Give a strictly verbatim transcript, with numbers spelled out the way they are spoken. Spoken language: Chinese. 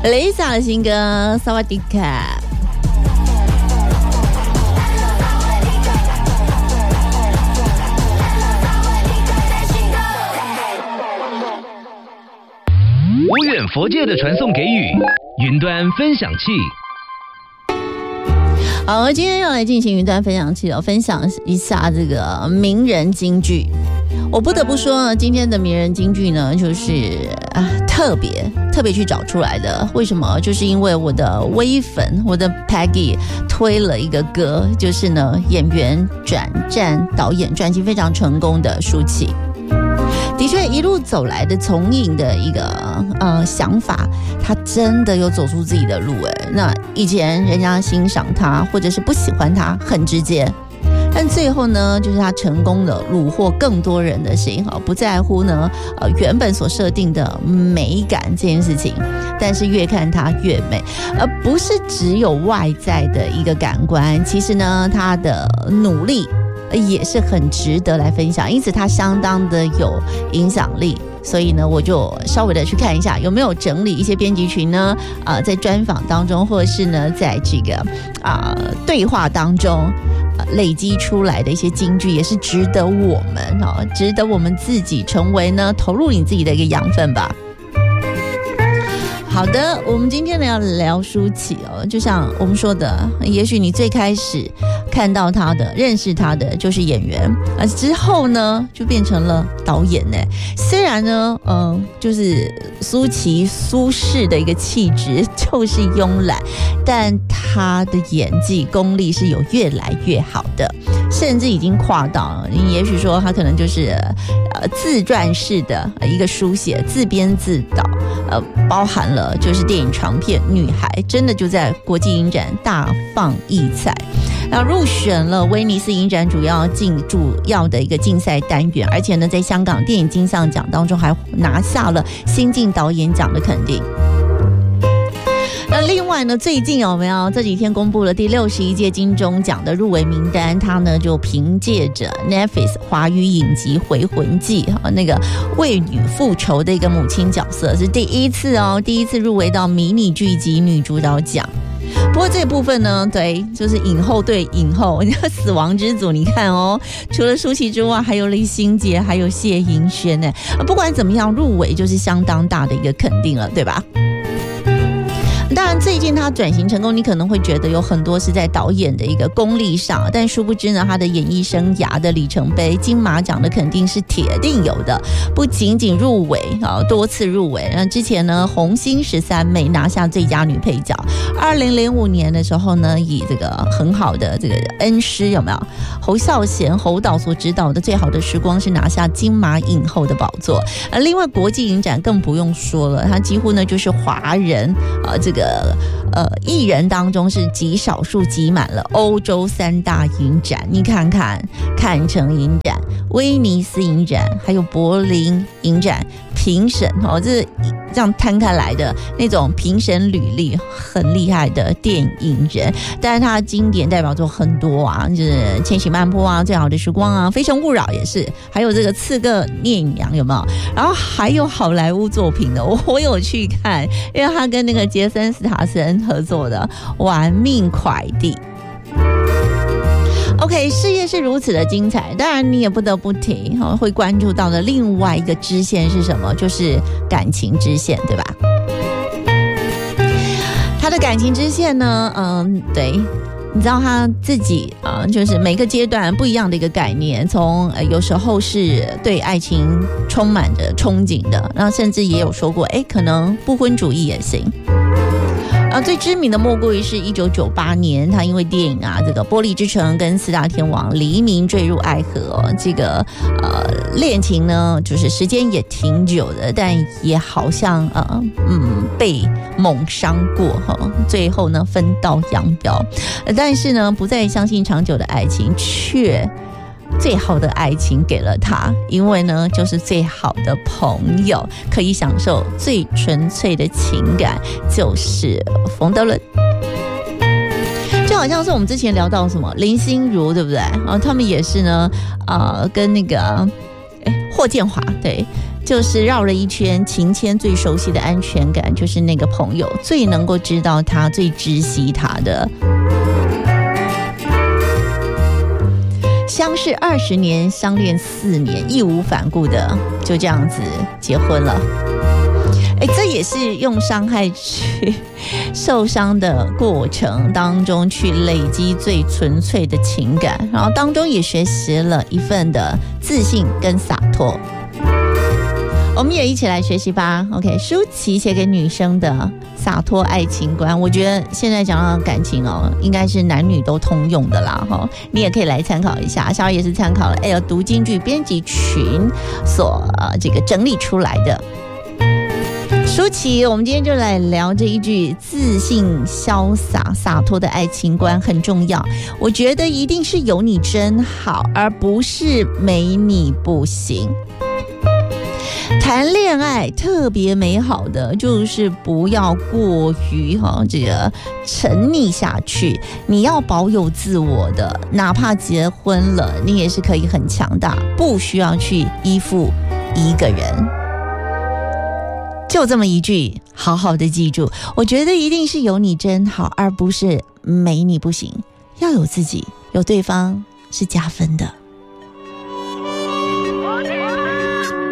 Lisa 的新歌《萨瓦迪卡》。 无远佛界的传送给予，云端分享器。 好，今天要来进行云端分享器哦，分享一下这个名人金句。我不得不说呢，今天的名人金句呢，就是啊特别特别去找出来的。为什么？就是因为我的微粉，我的 Peggy 推了一个歌，就是呢演员转战导演，转型非常成功的舒淇。的确，一路走来的从影的一个呃想法，他真的有走出自己的路哎。那以前人家欣赏他，或者是不喜欢他，很直接。但最后呢，就是他成功的虏获更多人的心，不在乎呢呃原本所设定的美感这件事情，但是越看他越美，而不是只有外在的一个感官。其实呢，他的努力也是很值得来分享，因此它相当的有影响力。所以呢，我就稍微的去看一下有没有整理一些编辑群呢，呃，在专访当中，或者是呢，在这个啊、呃、对话当中、呃、累积出来的一些金句，也是值得我们哦，值得我们自己成为呢投入你自己的一个养分吧。好的，我们今天呢要聊舒淇哦，就像我们说的，也许你最开始看到他的、认识他的就是演员，而之后呢就变成了导演呢。虽然呢，嗯、呃，就是舒淇苏轼的一个气质就是慵懒，但他的演技功力是有越来越好的，甚至已经跨到，你也许说他可能就是呃自传式的一个书写，自编自导，呃，包含了就是电影长片《女孩》，真的就在国际影展大放异彩。然后入选了威尼斯影展主要竞主要的一个竞赛单元，而且呢，在香港电影金像奖当中还拿下了新晋导演奖的肯定。那另外呢，最近有没有这几天公布了第六十一届金钟奖的入围名单？他呢就凭借着 Netflix 华语影集《回魂记》那个为女复仇的一个母亲角色，是第一次哦，第一次入围到迷你剧集女主角奖。不过这部分呢，对，就是影后对影后，死亡之组，你看哦，除了舒淇之外，还有李心洁，还有谢盈萱呢。不管怎么样，入围就是相当大的一个肯定了，对吧？当然最近他转型成功，你可能会觉得有很多是在导演的一个功力上，但殊不知呢，他的演艺生涯的里程碑，金马奖的肯定是铁定有的，不仅仅入围啊，多次入围。那之前呢，红星十三妹拿下最佳女配角，二零零五年的时候呢，以这个很好的这个恩师有没有侯孝贤侯导所指导的《最好的时光》是拿下金马影后的宝座。而另外国际影展更不用说了，他几乎呢就是华人啊这个。呃，艺人当中是极少数挤满了欧洲三大影展，你看看坎城影展、威尼斯影展，还有柏林影展评审哦，这这样摊开来的那种评审履历很厉害的电影人，但是他的经典代表作很多啊，就是《千禧慢坡》啊，《最好的时光》啊，《非诚勿扰》也是，还有这个《刺客聂隐娘》有没有？然后还有好莱坞作品的，我我有去看，因为他跟那个杰森斯塔森合作的《玩命快递》。OK， 事业是如此的精彩，当然你也不得不提会关注到的另外一个支线是什么？就是感情支线，对吧？他的感情支线呢，嗯，对，你知道他自己啊、呃，就是每个阶段不一样的一个概念，从、呃、有时候是对爱情充满着憧憬的，然后甚至也有说过，哎，可能不婚主义也行。呃，最知名的莫过于是一九九八年，他因为电影啊，这个《玻璃之城》跟四大天王黎明坠入爱河、哦，这个呃恋情呢，就是时间也挺久的，但也好像呃嗯被猛伤过哈、哦，最后呢分道扬镳，但是呢不再相信长久的爱情，却最好的爱情给了他，因为呢就是最好的朋友，可以享受最纯粹的情感，就是冯德伦。就好像是我们之前聊到什么林心如，对不对？啊，他们也是呢，啊、呃，跟那个哎霍建华对就是绕了一圈，秦谦最熟悉的安全感就是那个朋友，最能够知道他，最知悉他的。相识二十年，相恋四年，义无反顾的就这样子结婚了。哎，这也是用伤害去受伤的过程当中去累积最纯粹的情感，然后当中也学习了一份的自信跟洒脱。我们也一起来学习吧。 OK， 舒淇写给女生的洒脱爱情观，我觉得现在讲到感情哦，应该是男女都通用的啦、哦、你也可以来参考一下。小也是参考了 L 读京剧编辑群所、呃、这个整理出来的。舒淇，我们今天就来聊这一句自信、潇洒、洒脱的爱情观很重要。我觉得一定是有你真好，而不是没你不行。谈恋爱特别美好的就是不要过于哈这个沉溺下去，你要保有自我的，哪怕结婚了，你也是可以很强大，不需要去依附一个人。就这么一句，好好的记住，我觉得一定是有你真好，而不是没你不行。要有自己，有对方是加分的。